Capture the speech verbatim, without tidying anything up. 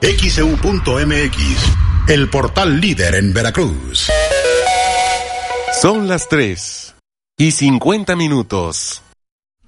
X E U punto M X, el portal líder en Veracruz. Son las tres y cincuenta minutos.